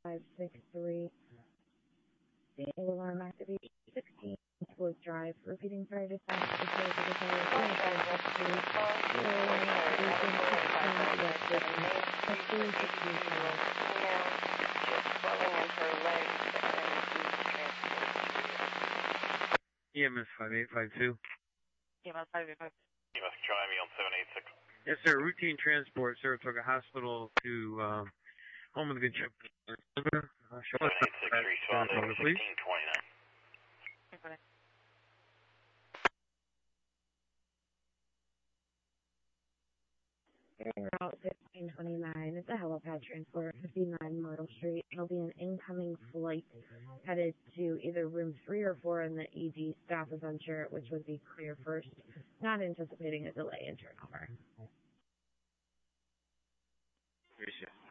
563. The alarm activation 16 Wood Drive. Repeating fire dispatch to the fire to the fire. EMS 5852. EMS 5852. EMS Charlie on 786. Yes, sir. Routine transport, Saratoga Hospital to home of the good ship. 786 responding 1629. Okay. Route 1529 is a helipad transport, 59 Myrtle Street. It'll be an incoming flight headed to either room 3 or 4 in the ED. Staff is unsure which would be clear first. Not anticipating a delay in turnover. Appreciate it.